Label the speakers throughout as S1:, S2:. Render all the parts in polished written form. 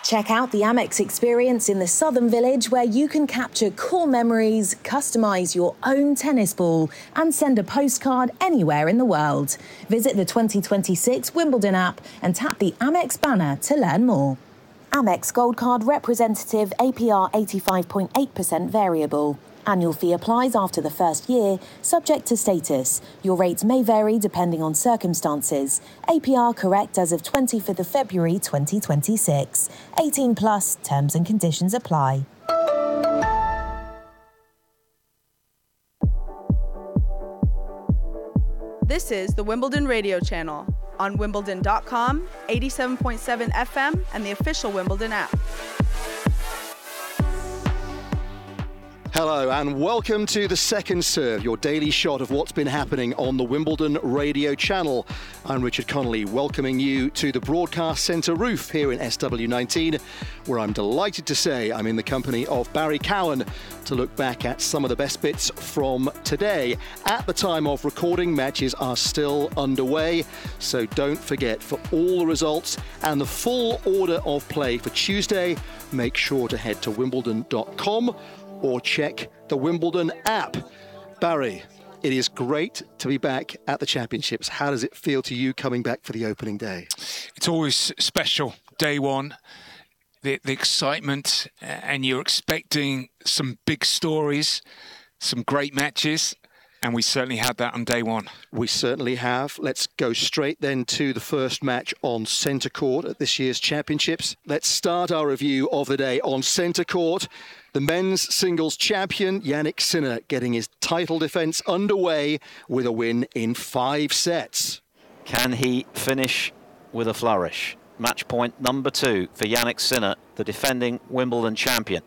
S1: Check out the Amex experience in the Southern Village, where you can capture cool memories, customise your own tennis ball and send a postcard anywhere in the world. Visit the 2026 Wimbledon app and tap the Amex banner to learn more. Amex Gold Card representative, APR 85.8% variable. Annual fee applies after the first year, subject to status. Your rates may vary depending on circumstances. APR correct as of 25th of February 2026. 18 plus, terms and conditions apply.
S2: This is the Wimbledon Radio Channel on Wimbledon.com, 87.7 FM, and the official Wimbledon app.
S3: Hello and welcome to the Second Serve, your daily shot of what's been happening on the Wimbledon Radio Channel. I'm Richard Connolly, welcoming you to the Broadcast Centre roof here in SW19, where I'm delighted to say I'm in the company of Barry Cowan to look back at some of the best bits from today. At the time of recording, matches are still underway, so don't forget, for all the results and the full order of play for Tuesday, make sure to head to wimbledon.com or check the Wimbledon app. Barry, it is great to be back at the championships. How does it feel to you coming back for the opening day?
S4: It's always special, day one, the excitement, and you're expecting some big stories, some great matches, and we certainly had that on day one.
S3: We certainly have. Let's go straight then to the first match on centre court at this year's championships. Let's start our review of the day on centre court. The men's singles champion, Jannik Sinner, getting his title defence underway with a win in 5 sets.
S5: Can he finish with a flourish? Match point number 2 for Jannik Sinner, the defending Wimbledon champion.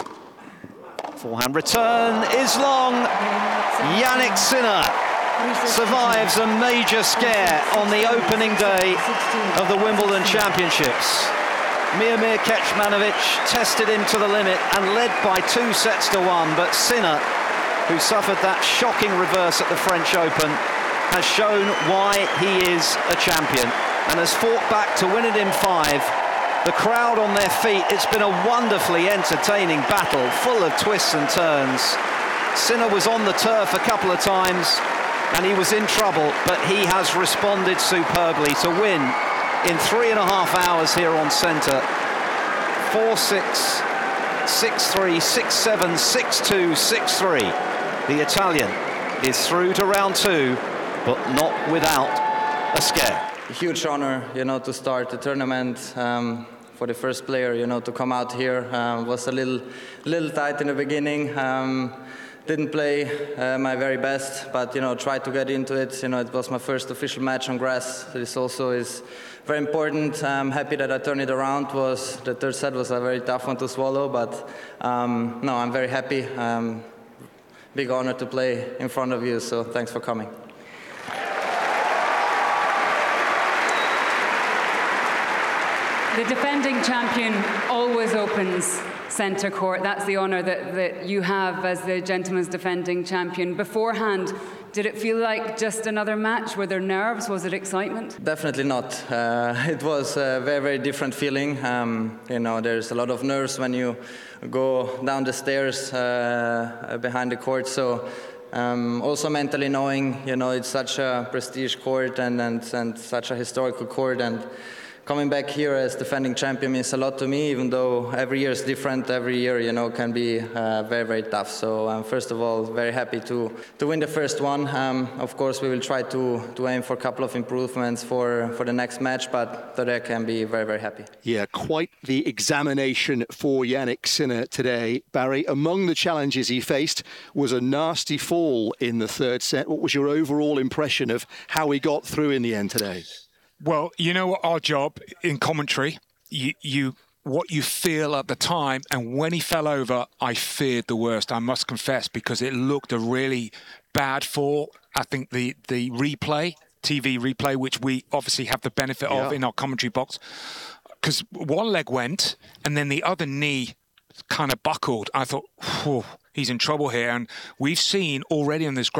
S5: Forehand return is long. Jannik Sinner survives a major scare on the opening day of the Wimbledon Championships. Miomir Kecmanovic tested him to the limit and led by 2 sets to 1, but Sinner, who suffered that shocking reverse at the French Open, has shown why he is a champion and has fought back to win it in 5. The crowd on their feet. It's been a wonderfully entertaining battle, full of twists and turns. Sinner was on the turf a couple of times and he was in trouble, but he has responded superbly to win in 3.5 hours here on centre. 4-6, 6-3, 6-7, 6-2, 6-3. The Italian is through to round 2, but not without a scare.
S6: A huge honor, to start the tournament. For the first player, to come out here was a little tight in the beginning. Didn't play my very best, but tried to get into it. It was my first official match on grass. This also is very important. I'm happy that I turned it around. The third set was a very tough one to swallow, but no, I'm very happy. Big honor to play in front of you. So thanks for coming.
S7: The defending champion always opens centre court. That's the honour that you have as the gentleman's defending champion. Beforehand, did it feel like just another match? Were there nerves? Was it excitement?
S6: Definitely not. It was a very, very different feeling. There's a lot of nerves when you go down the stairs behind the court. So also mentally knowing, it's such a prestige court and such a historical court, and coming back here as defending champion means a lot to me, even though every year is different. Every year, can be very, very tough. So first of all, very happy to win the first one. Of course, we will try to aim for a couple of improvements for the next match, but today I can be very, very happy.
S3: Yeah, quite the examination for Jannik Sinner today. Barry, among the challenges he faced was a nasty fall in the third set. What was your overall impression of how he got through in the end today?
S4: Well, our job in commentary, what you feel at the time, and when he fell over, I feared the worst, I must confess, because it looked a really bad fall. I think the TV replay, which we obviously have the benefit of in our commentary box, because one leg went and then the other knee kind of buckled. I thought, he's in trouble here. And we've seen already on this